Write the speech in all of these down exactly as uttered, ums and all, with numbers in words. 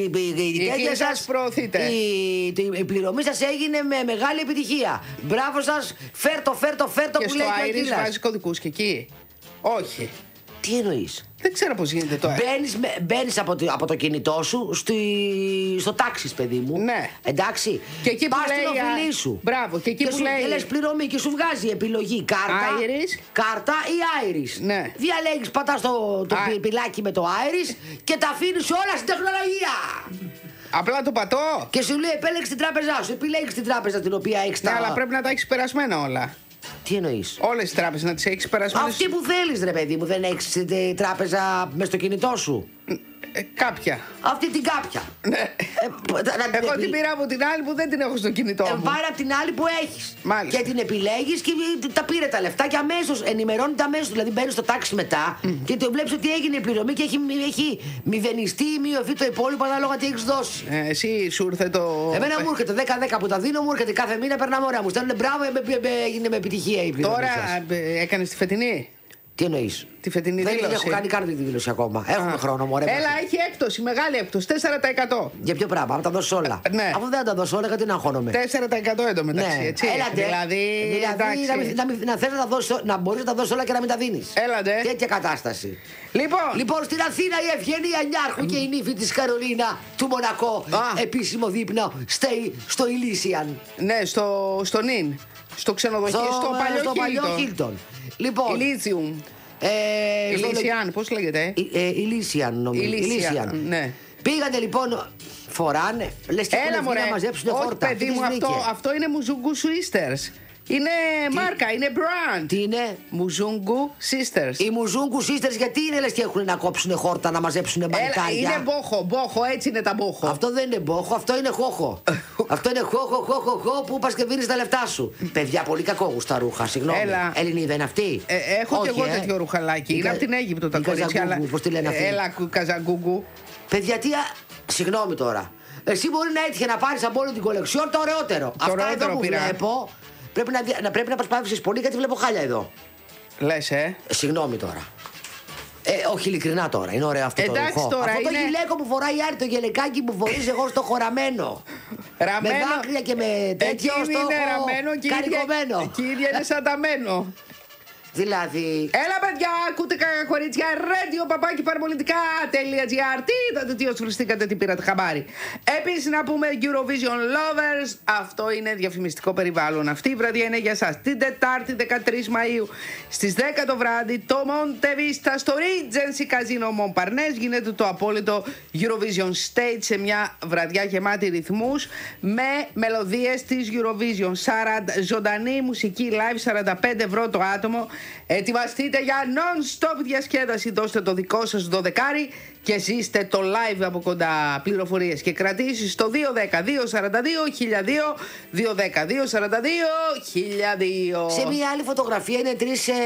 Η τέτοια σας προωθείτε. Η, η, η πληρωμή σας έγινε με μεγάλη επιτυχία. Μπράβο σας, φέρτο, φέρτο, φέρτο και που λέει και ο στο Ακύλας. Άιρις βάζεις κωδικούς και εκεί. Όχι. Τι εννοείς? Δεν ξέρω πώς γίνεται τώρα. Μπαίνεις, μπαίνεις από, το, από το κινητό σου στη, στο τάξι, παιδί μου. Ναι. Εντάξει. Και εκεί που πας λέει, στην οφειλή σου. Μπράβο. Και εκεί και που σου, λέει. Και λες πληρωμή και σου βγάζει επιλογή κάρτα. Άιρις. Κάρτα ή Άιρις. Ναι. Διαλέγεις, πατάς το, το Α... πι, πιλάκι με το Άιρις και τα αφήνεις όλα στην τεχνολογία. Απλά το πατώ. Και σου λέει επέλεξε την τράπεζά σου. Επιλέγεις την τράπεζα την οποία έχεις. Ναι, τα... αλλά πρέπει να τα έχεις περασμένα όλα. Τι εννοείς? Όλες τις τράπεζες να τις έχεις περασμένες. Αυτή που θέλεις, ρε παιδί μου, δεν έχεις ε, τράπεζα μες στο κινητό σου. Ε, κάποια. Αυτή την κάποια. Ναι. Ε, να, Εγώ την πήρα από την άλλη που δεν την έχω στο κινητό ε, μου. Πάρε από την άλλη που έχεις. Μάλιστα. Και την επιλέγεις και τα πήρε τα λεφτά και αμέσως ενημερώνεται αμέσως. Δηλαδή μπαίνεις στο τάξη μετά mm. και το βλέπεις ότι έγινε η πληρωμή και έχει, έχει μηδενιστεί ή μειωθεί το υπόλοιπο ανάλογα τι έχεις δώσει. Ε, εσύ σου ήρθε το. Εμένα μου έρχεται δέκα δέκα που τα δίνω, μου έρχεται κάθε μήνα, περνάμε ωραία. Μου στέλνουν μπράβο, έγινε με επιτυχία η πληρωμή. Τώρα έκανες τη φετινή. Τι εννοείς? Τη φετινή δεν δήλωση. έχω κάνει καν τη δήλωση ακόμα. Έχουμε Α. χρόνο, μωρέ. Έλα, έχει έκπτωση, μεγάλη έκπτωση. τέσσερα τοις εκατό. Για ποιο πράγμα, να τα δώσει όλα. Ναι. Αφού δεν τα δώσει όλα, γιατί να αγχώνομαι. τέσσερα τοις εκατό εντωμεταξύ, Ναι. έτσι. Έλατε. Δηλαδή, δηλαδή να, μην, να, μην, να θες να, τα δώσεις, να μπορείς να τα δώσεις όλα και να μην τα δίνεις. Έλατε. Τέτοια κατάσταση. Λοιπόν, λοιπόν, στην Αθήνα η Ευγενία Νιάρχου και η νύφη της Καρολίνα του Μονακό. Α. Επίσημο δείπνο στο Ηλίσιαν. Ναι, στο, στο Νιν. Στο ξενοδοχείο, στο, στο παλιό, στο παλιό Χίλτον. Λοιπόν. Ηλίσιουμ. Ε, Ηλίσιαν, πώς λέγεται? Ηλίσιαν, νομίζω. Ηλίσιαν, ναι. Πήγανε λοιπόν, φοράνε, λες και έλα μωρέ, να μαζέψουν όχι χόρτα. παιδί μου, αυτό, αυτό είναι Μουζούγκου Sisters. Είναι τι? Μάρκα, είναι brand. Τι είναι? Μουζούγκου Sisters. Οι Μουζούγκου Sisters γιατί είναι λες και έχουν να κόψουν χόρτα, να μαζέψουν μπαλκάρια? Είναι μπόχο, μπόχο, έτσι είναι τα μπόχο. Αυτό δεν είναι μπόχο, αυτό είναι χόχο. Αυτό είναι χόχο, χόχο, χόχο που πας και δίνεις τα λεφτά σου. Παιδιά, πολύ κακόγουστα ρούχα, συγγνώμη. Έλα. Ελληνίδα είναι αυτή? Ε, έχω όχι, και εγώ ε. τέτοιο ρουχαλάκι. Είναι κα... από την Αίγυπτο τα κορίτσια. Αλλά... Πώς τη λένε αυτή? Έλα, καζαγκούγκου. Παιδιά, τι. Συγγνώμη τώρα. Εσύ μπορεί να έτυχε να πάρεις από όλη την κολεξιόν το ωραιότερο. Το Αυτά ωραιότερο εδώ που πήρα. βλέπω πρέπει να, να, πρέπει να προσπάθησες πολύ γιατί βλέπω χάλια εδώ. Λες, ε. ε συγγνώμη τώρα. Ε, όχι ειλικρινά τώρα, είναι ωραίο αυτό. Εντάξει, το ρούχο. τώρα αυτό είναι... το γυλαίκο που φοράει η Άρη, το γελεκάκι που φορείς εγώ στο χωραμένο. Ραμμένο. Με δάχτυλα και με τέτοιο στο είναι ραμμένο και καρικωμένο. η ίδια είναι σανταμένο. Δηλαδή. Έλα, παιδιά, ακούτε κακά κορίτσια. Radio παπάκι παραπολιτικά.gr. Τι είδατε, τι οσφριστήκατε, τι πήρατε χαμπάρι. Επίσης, να πούμε Eurovision Lovers. Αυτό είναι διαφημιστικό περιβάλλον. Αυτή η βραδιά είναι για σας. Την Τετάρτη δεκατρείς Μαΐου στις δέκα το βράδυ, το Monte Vista στο Regency Casino Montparnasse γίνεται το απόλυτο Eurovision Stage σε μια βραδιά γεμάτη ρυθμούς με μελωδίες της Eurovision. σαράντα ζωντανή μουσική live, σαράντα πέντε ευρώ το άτομο. Ετοιμαστείτε για non-stop διασκέδαση. Δώστε το δικό σας δωδεκάρι και ζήστε το live από κοντά. Πληροφορίες και κρατήσεις στο δύο δέκα δύο σαράντα δύο χίλια δύο, δύο δέκα δύο σαράντα δύο χίλια δύο. Σε μια άλλη φωτογραφία είναι τρεις ε,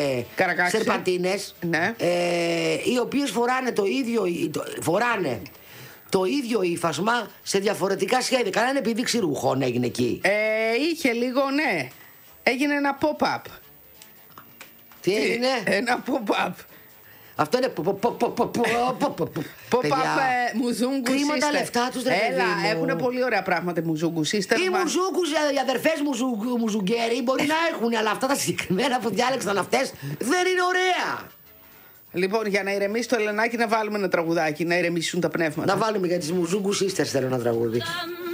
σερπαντίνες, ναι. ε, οι οποίες φοράνε το ίδιο, το, φοράνε το ίδιο ύφασμα σε διαφορετικά σχέδια. Κανένα επίδειξη ρούχων έγινε εκεί. Ε, είχε λίγο, ναι. Έγινε ένα pop-up. Τι έγινε? Ένα pop-up. Αυτό είναι Pop-up Μουζούγκου Sisters. Κρίμα τα λεφτά τους, ρε παιδί μου. Έλα, έχουν πολύ ωραία πράγματα Μουζούγκου Sisters. Οι Μουζούγκους, οι αδερφές Μουζουγκέρι μπορεί να έχουν, αλλά αυτά τα συγκεκριμένα που διάλεξαν αυτές δεν είναι ωραία. Λοιπόν, για να ηρεμήσει το Ελενάκι, να βάλουμε ένα τραγουδάκι, να ηρεμήσουν τα πνεύματα. Να βάλουμε για τις Μουζούγκου Sisters, θέλω ένα τραγούδι.